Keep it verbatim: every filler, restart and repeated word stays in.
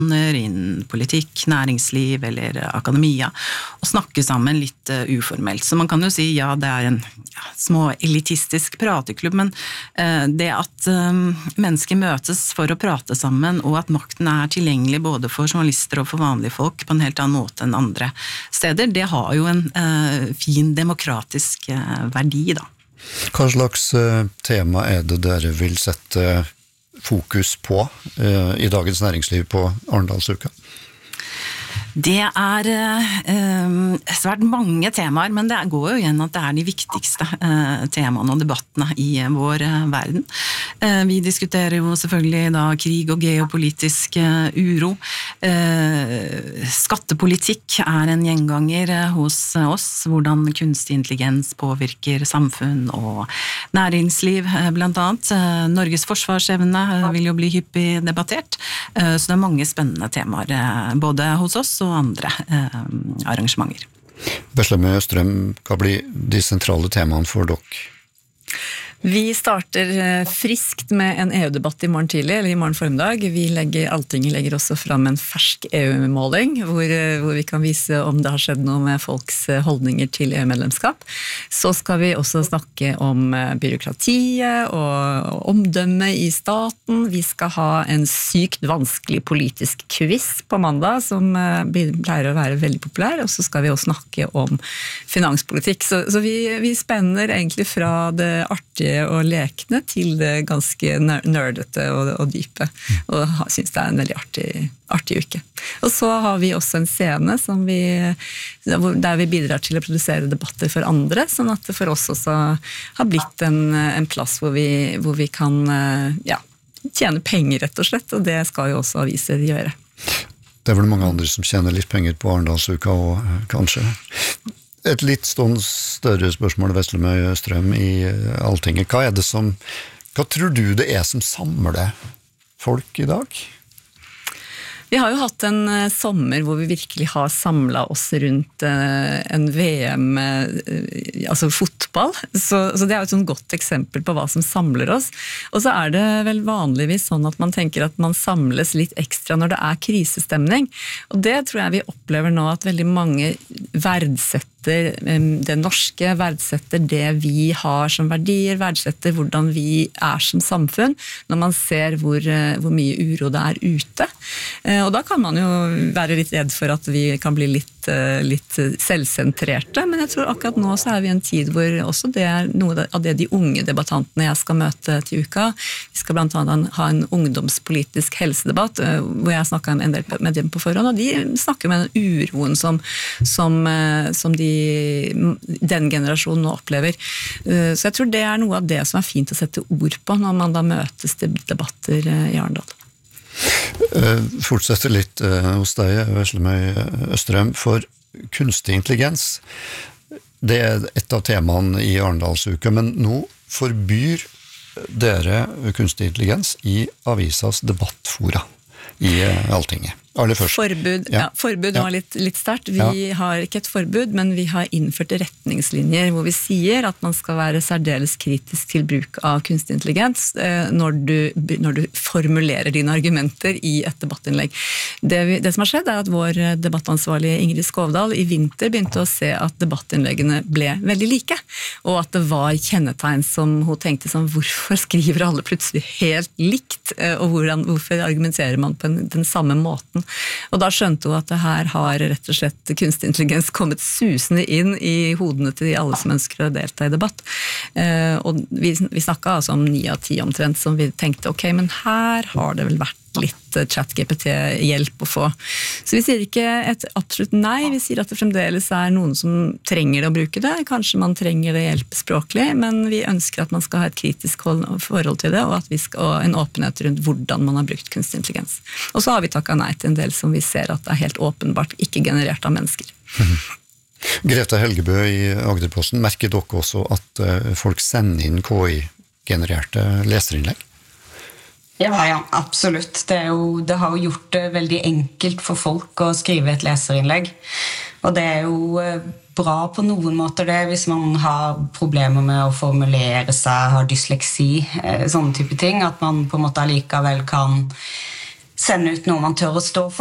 innen politikk, næringsliv eller akademia, og snakke sammen litt uh, uformelt. Så man kan jo si, ja, det er en ja, små elitistisk prateklubb, men uh, det at um, mennesker møtes for å prate sammen, og at makten er tilgjengelig både for journalister og for vanlige folk på en helt annen måte enn andre steder, det har jo en uh, fin demokratisk uh, verdi, da. Hva slags uh, tema er det dere vil sette fokus på uh, i Dagens Næringsliv på Arendalsuka? Det er eh, svært mange temaer, men det går jo igjen at det er de viktigste eh, temaene og debattene i vår eh, verden. Eh, vi diskuterer jo selvfølgelig da krig og geopolitisk eh, uro. Eh, skattepolitikk er en gjenganger eh, hos oss, hvordan kunstig intelligens påvirker samfunn og næringsliv eh, blant annet. Eh, Norges forsvarsevne eh, vil jo bli hyppig debattert, eh, så det er mange spennende temaer, eh, både hos oss og andre eh, arrangementer. Beslemme Østrem, hva blir de sentrale temaene for dere? Vi starter friskt med en E U-debatt i morgen tidlig, eller i morgen formiddag. Vi legger, Alltinget legger også fram en fersk E U-måling, hvor, hvor vi kan vise om det har skjedd noe med folks holdninger til E U-medlemskap. Så skal vi også snakke om byråkratiet og omdømme i staten. Vi skal ha en sykt vanskelig politisk quiz på mandag, som pleier å være veldig populær, og så skal vi også snakke om finanspolitikk. Så, så vi, vi spenner egentlig fra det artige og lekne til det ganske nerdete og, og dype, og synes det er en veldig artig, artig uke. Og så har vi også en scene som vi, der vi bidrar til å produsere debatter for andre, sånn at det for oss også har blitt en, en plass hvor vi, hvor vi kan ja, tjene penger rett og slett, og det skal jo også aviser gjøre. Det er vel mange andre som tjener litt penger på Arendalsuka og kanskje... Et litt større spørsmål, Veslemøy Østrem i Alltinget. Hva er det som, hva tror du det er som samler folk i dag? Vi har jo hatt en sommer hvor vi virkelig har samlet oss rundt en V M, altså fotball, så, så det er jo et sånn godt eksempel på hva som samler oss. Og så er det vel vanligvis sånn at man tenker at man samles litt ekstra når det er krisestemning, og det tror jeg vi opplever nå at veldig mange verdsetter det norske, verdsetter det vi har som verdier, verdsetter hvordan vi er som samfunn, når man ser hvor, hvor mye uro det er ute. Og da kan man jo være litt redd for at vi kan bli litt, litt selvsentrerte, men jeg tror akkurat nå så er vi i en tid hvor også det er noe av det de unge debattantene jeg skal møte til uka. Vi skal blant annet ha en ungdomspolitisk helsedebatt, hvor jeg snakket en del med dem på forhånd, og de snakker med den uroen som, som, som de den generasjonen nå opplever. Så jeg tror det er noe av det som er fint å sette ord på når man da møtes til debatter i Arendal. Fortsetter litt hos deg, Veslemøy Østrem, for kunstig intelligens. Det er et av temaene i Arendalsuka, men nå forbyr dere kunstig intelligens i avisas debattfora i Alltinget. Forbud, ja. Ja, forbud ja. var litt, litt sterkt. Vi ja. har ikke et forbud, men vi har innført retningslinjer hvor vi sier at man skal være særdeles kritisk til bruk av kunstig intelligens når du, når du formulerer dine argumenter i et debattinnlegg. Det, vi, det som har skjedd er at vår debattansvarlige Ingrid Skovdal i vinter begynte å se at debattinnleggene ble veldig like, og at det var kjennetegn som hun tenkte som, hvorfor skriver alle plutselig helt likt, og hvordan, hvorfor argumenterer man på en, den samme måten. Og da skjønte hun at det her har rett og slett kunstig intelligens kommet susende inn i hodene til de alle som ønsker å delta i debatt. Eh, og vi, vi snakket altså om ni av ti omtrent, som vi tenkte, ok, men her har det vel vært litt chat-G P T-hjelp å få. Så vi sier ikke et absolutt nei, vi sier at det fremdeles er noen som trenger å bruke det, kanskje man trenger det hjelp språklig, men vi ønsker at man skal ha et kritisk forhold til det, og, at vi skal, og en åpenhet rundt hvordan man har brukt kunstig intelligens. Og så har vi takket nei til en del som vi ser at er helt åpenbart ikke generert av mennesker. Mm-hmm. Grete Helgebø i Agderposten, merker dere også at folk sender inn K I-genererte leserinnlegg? Ja, ja, absolutt. Det, er jo, det har jo gjort det veldig enkelt for folk å skrive et leserinnlegg. Og det er jo bra på noen måter det, hvis man har problemer med å formulere seg, har dysleksi, sånne type ting, at man på en måte allikevel kan sende ut noe man tør å stå for.